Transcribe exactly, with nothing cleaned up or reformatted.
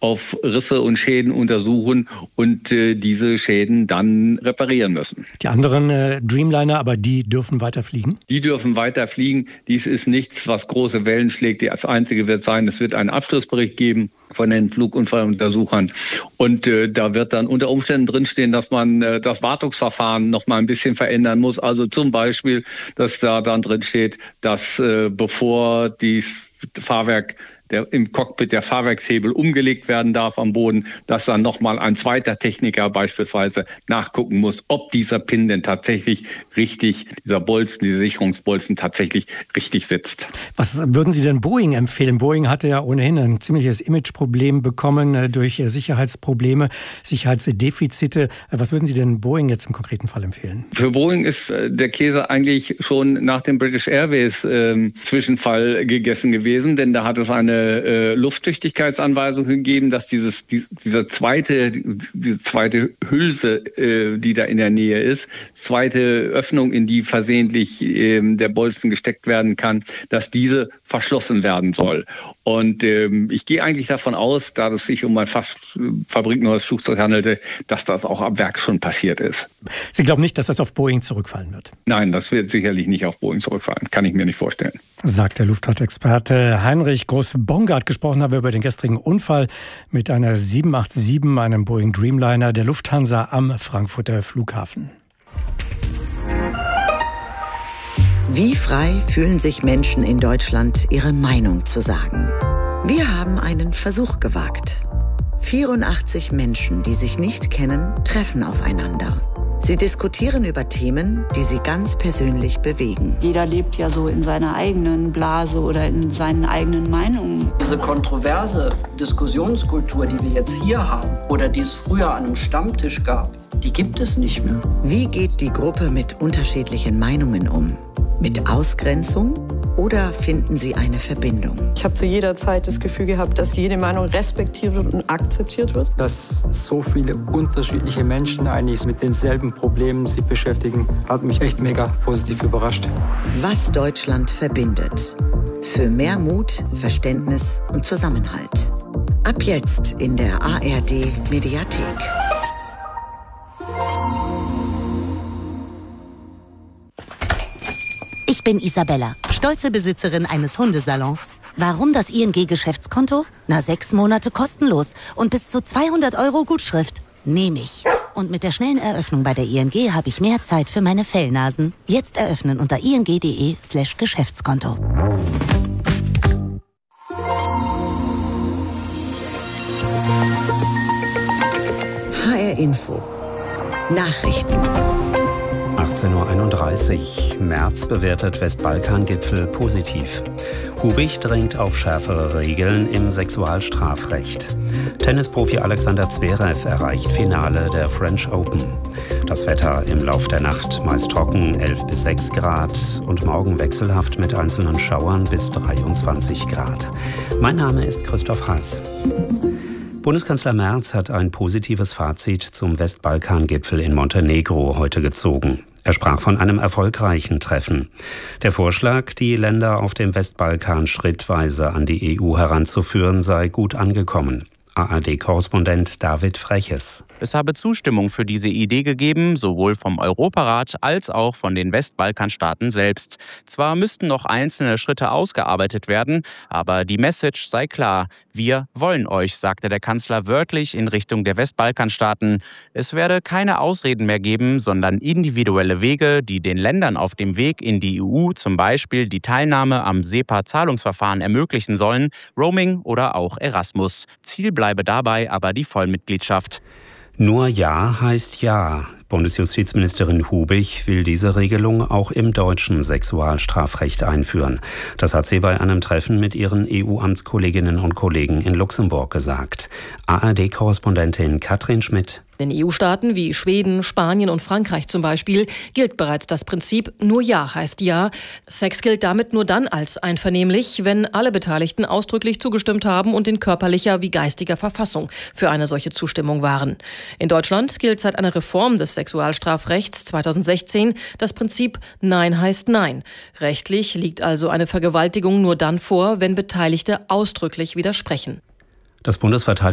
auf Risse und Schäden untersuchen und äh, diese Schäden dann reparieren müssen. Die anderen äh, Dreamliner, aber die dürfen weiter fliegen? Die dürfen weiter fliegen. Dies ist nichts, was große Wellen schlägt. Das Einzige wird sein, es wird einen Abschlussbericht geben von den Flugunfalluntersuchern. Und äh, da wird dann unter Umständen drinstehen, dass man äh, das Wartungsverfahren noch mal ein bisschen verändern muss. Also zum Beispiel, dass da dann drinsteht, dass äh, bevor dieses Fahrwerk Der, im Cockpit der Fahrwerkshebel umgelegt werden darf am Boden, dass dann nochmal ein zweiter Techniker beispielsweise nachgucken muss, ob dieser Pin denn tatsächlich richtig, dieser Bolzen, dieser Sicherungsbolzen tatsächlich richtig sitzt. Was würden Sie denn Boeing empfehlen? Boeing hatte ja ohnehin ein ziemliches Imageproblem bekommen durch Sicherheitsprobleme, Sicherheitsdefizite. Was würden Sie denn Boeing jetzt im konkreten Fall empfehlen? Für Boeing ist der Käse eigentlich schon nach dem British Airways äh, Zwischenfall gegessen gewesen, denn da hat es eine äh, Lufttüchtigkeitsanweisung gegeben, dass dieses die, dieser zweite diese zweite Hülse, äh, die da in der Nähe ist, zweite Öffnung, in die versehentlich äh, der Bolzen gesteckt werden kann, dass diese verschlossen werden soll. Und ähm, ich gehe eigentlich davon aus, da es sich um ein fast fabrikneues Flugzeug handelte, dass das auch am Werk schon passiert ist. Sie glauben nicht, dass das auf Boeing zurückfallen wird? Nein, das wird sicherlich nicht auf Boeing zurückfallen. Kann ich mir nicht vorstellen. Sagt der Luftfahrtexperte Heinrich Groß-Bongard. Gesprochen haben wir über den gestrigen Unfall mit einer sieben acht sieben, einem Boeing Dreamliner der Lufthansa am Frankfurter Flughafen. Wie frei fühlen sich Menschen in Deutschland, ihre Meinung zu sagen? Wir haben einen Versuch gewagt. vierundachtzig Menschen, die sich nicht kennen, treffen aufeinander. Sie diskutieren über Themen, die sie ganz persönlich bewegen. Jeder lebt ja so in seiner eigenen Blase oder in seinen eigenen Meinungen. Diese kontroverse Diskussionskultur, die wir jetzt hier haben oder die es früher an einem Stammtisch gab, die gibt es nicht mehr. Wie geht die Gruppe mit unterschiedlichen Meinungen um? Mit Ausgrenzung oder finden sie eine Verbindung? Ich habe zu jeder Zeit das Gefühl gehabt, dass jede Meinung respektiert wird und akzeptiert wird. Dass so viele unterschiedliche Menschen eigentlich mit denselben Problemen sich beschäftigen, hat mich echt mega positiv überrascht. Was Deutschland verbindet. Für mehr Mut, Verständnis und Zusammenhalt. Ab jetzt in der A R D Mediathek. Ich bin Isabella, stolze Besitzerin eines Hundesalons. Warum das I N G-Geschäftskonto? Na, sechs Monate kostenlos und bis zu zweihundert Euro Gutschrift. Nehme ich. Und mit der schnellen Eröffnung bei der I N G habe ich mehr Zeit für meine Fellnasen. Jetzt eröffnen unter ing.de slash Geschäftskonto. H R Info. Nachrichten. achtzehn Uhr einunddreißig. Merz bewertet Westbalkan-Gipfel positiv. Hubig drängt auf schärfere Regeln im Sexualstrafrecht. Tennisprofi Alexander Zverev erreicht Finale der French Open. Das Wetter im Lauf der Nacht meist trocken, elf bis sechs Grad und morgen wechselhaft mit einzelnen Schauern bis dreiundzwanzig Grad. Mein Name ist Christoph Haas. Bundeskanzler Merz hat ein positives Fazit zum Westbalkan-Gipfel in Montenegro heute gezogen. Er sprach von einem erfolgreichen Treffen. Der Vorschlag, die Länder auf dem Westbalkan schrittweise an die E U heranzuführen, sei gut angekommen. A R D-Korrespondent David Freches. Es habe Zustimmung für diese Idee gegeben, sowohl vom Europarat als auch von den Westbalkanstaaten selbst. Zwar müssten noch einzelne Schritte ausgearbeitet werden, aber die Message sei klar. Wir wollen euch, sagte der Kanzler wörtlich in Richtung der Westbalkanstaaten. Es werde keine Ausreden mehr geben, sondern individuelle Wege, die den Ländern auf dem Weg in die E U zum Beispiel die Teilnahme am SEPA-Zahlungsverfahren ermöglichen sollen, Roaming oder auch Erasmus. Ziel bleibe dabei aber die Vollmitgliedschaft. Nur Ja heißt Ja. Bundesjustizministerin Hubig will diese Regelung auch im deutschen Sexualstrafrecht einführen. Das hat sie bei einem Treffen mit ihren E U-Amtskolleginnen und Kollegen in Luxemburg gesagt. A R D-Korrespondentin Katrin Schmidt. In E U-Staaten wie Schweden, Spanien und Frankreich zum Beispiel gilt bereits das Prinzip nur Ja heißt Ja. Sex gilt damit nur dann als einvernehmlich, wenn alle Beteiligten ausdrücklich zugestimmt haben und in körperlicher wie geistiger Verfassung für eine solche Zustimmung waren. In Deutschland gilt seit einer Reform des Sexualstrafrechts zweitausendsechzehn das Prinzip Nein heißt Nein. Rechtlich liegt also eine Vergewaltigung nur dann vor, wenn Beteiligte ausdrücklich widersprechen. Das Bundesverteidigungsministerium